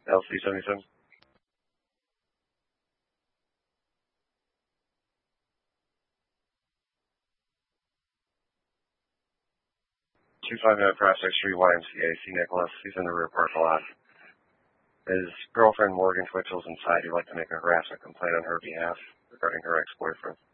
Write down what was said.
LC77. 259 Prospect Street, YMCA. See Nicholas. He's in the rear parking lot. His girlfriend Morgan Twitchell's inside. He'd like to make a harassment complaint on her behalf regarding her ex-boyfriend.